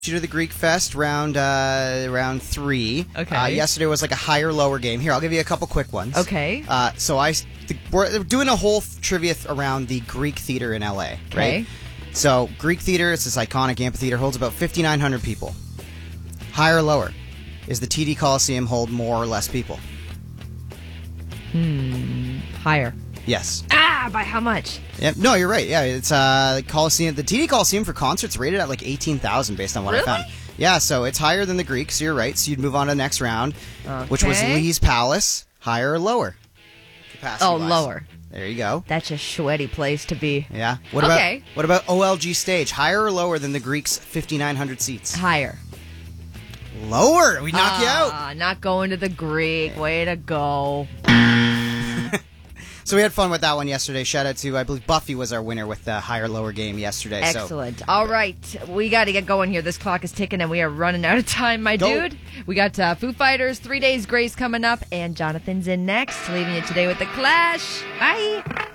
you to the Greek Fest round 3. Okay. Yesterday was like a higher lower game. Here, I'll give you a couple quick ones. Okay. We're doing a whole trivia around the Greek Theater in LA. Okay. Right? So Greek Theater, it's this iconic amphitheater, holds about 5,900 people. Higher or lower? Is the TD Coliseum hold more or less people? Higher. Yes. By how much? Yep. No, you're right. Yeah, it's the Coliseum. The TD Coliseum for concerts rated at like 18,000 based on what I found. Yeah, so it's higher than the Greek. So you're right. So you'd move on to the next round, which was Lee's Palace. Higher or lower? Capacity-wise. Lower. There you go. That's a sweaty place to be. Yeah. What about OLG Stage? Higher or lower than the Greek's 5,900 seats? Higher. Lower. We knock you out. Not going to the Greek. Way to go. So we had fun with that one yesterday. Shout out to, I believe, Buffy was our winner with the higher lower game yesterday. Excellent. So. All right. We got to get going here. This clock is ticking and we are running out of time, my dude. We got Foo Fighters, 3 Days Grace coming up, and Jonathan's in next, leaving you today with The Clash. Bye.